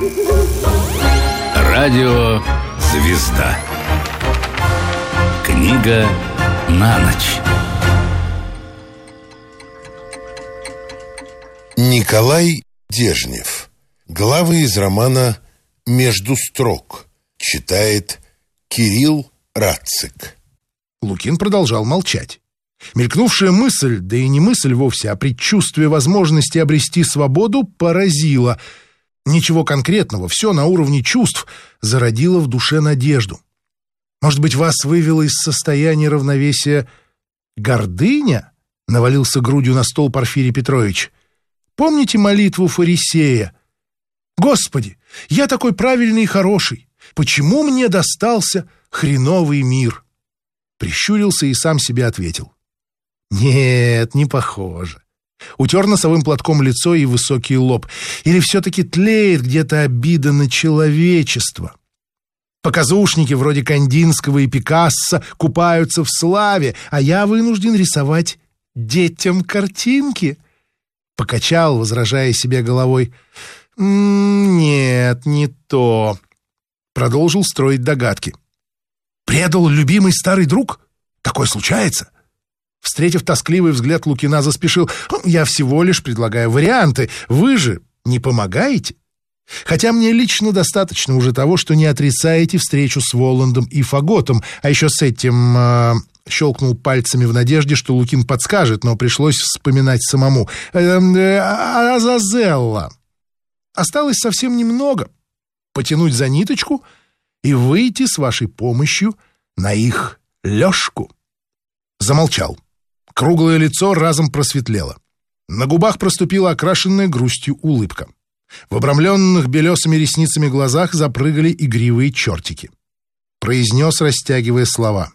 Радио «Звезда». Книга на ночь. Николай Дежнев. Главы из романа «Между строк». Читает Кирилл Рацик. Лукин продолжал молчать. Мелькнувшая мысль, да и не мысль вовсе, а предчувствие возможности обрести свободу поразило. Ничего конкретного, все на уровне чувств зародило в душе надежду. Может быть, вас вывело из состояния равновесия гордыня? Навалился грудью на стол Порфирий Петрович. Помните молитву фарисея? «Господи, я такой правильный и хороший. Почему мне достался хреновый мир?» Прищурился и сам себе ответил. Нет, не похоже. Утер носовым платком лицо и высокий лоб. Или все-таки тлеет где-то обида на человечество? Показушники вроде Кандинского и Пикассо купаются в славе, а я вынужден рисовать детям картинки. Покачал, возражая себе головой. Нет, не то. Продолжил строить догадки. Предал любимый старый друг? Такое случается? Встретив тоскливый взгляд Лукина, заспешил. Я всего лишь предлагаю варианты. Вы же не помогаете? Хотя мне лично достаточно уже того, что не отрицаете встречу с Воландом и Фаготом, а еще с этим... Щелкнул пальцами в надежде, что Лукин подскажет, но пришлось вспоминать самому. Азазелла. Осталось совсем немного. Потянуть за ниточку и выйти с вашей помощью на их лёжку. Замолчал. Круглое лицо разом просветлело. На губах проступила окрашенная грустью улыбка. В обрамленных белесыми ресницами глазах запрыгали игривые чертики. Произнес, растягивая слова.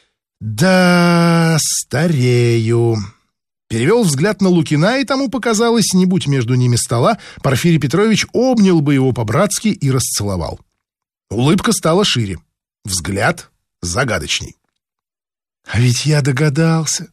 «Да, старею». Перевел взгляд на Лукина, и тому показалось, не будь между ними стола, Порфирий Петрович обнял бы его по-братски и расцеловал. Улыбка стала шире, взгляд загадочней. «А ведь я догадался.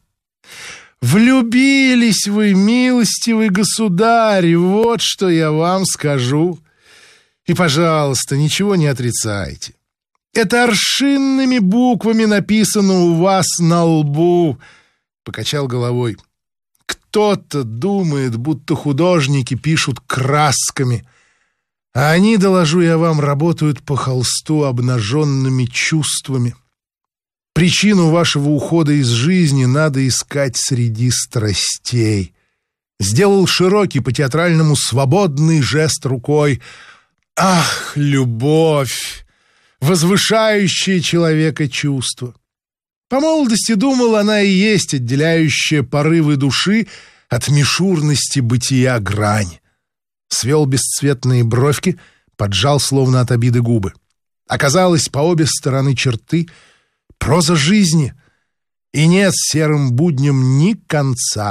Влюбились вы, милостивый государь, вот что я вам скажу. И, пожалуйста, ничего не отрицайте. Это аршинными буквами написано у вас на лбу», — покачал головой. «Кто-то думает, будто художники пишут красками, а они, доложу я вам, работают по холсту обнаженными чувствами. Причину вашего ухода из жизни надо искать среди страстей». Сделал широкий по-театральному свободный жест рукой. «Ах, любовь! Возвышающее человека чувство. По молодости думал, она и есть отделяющая порывы души от мишурности бытия грань». Свел бесцветные бровки, поджал словно от обиды губы. Оказалось, по обе стороны черты проза жизни, и нет серым будням ни конца.